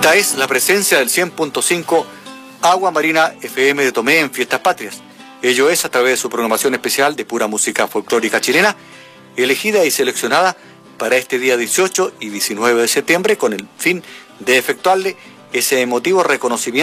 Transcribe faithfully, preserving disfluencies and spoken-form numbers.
Esta es la presencia del cien punto cinco Agua Marina F M de Tomé en Fiestas Patrias. Ello es a través de su programación especial de pura música folclórica chilena, elegida y seleccionada para este día dieciocho y diecinueve de septiembre, con el fin de efectuarle ese emotivo reconocimiento